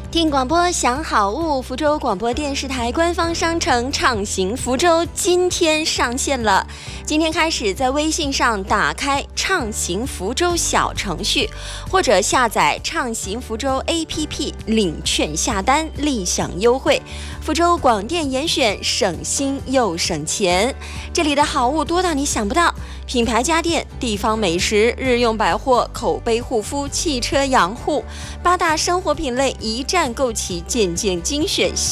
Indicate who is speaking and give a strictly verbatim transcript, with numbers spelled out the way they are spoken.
Speaker 1: 听广播享好物，福州广播电视台官方商城畅行福州今天上线了。今天开始，在微信上打开畅行福州小程序，或者下载畅行福州 A P P 领券下单，立享优惠。福州广电严选，省心又省钱。这里的好物多到你想不到，品牌家电、地方美食、日用百货、口碑护肤、汽车养护，八大生活品类一站购齐，件件精选。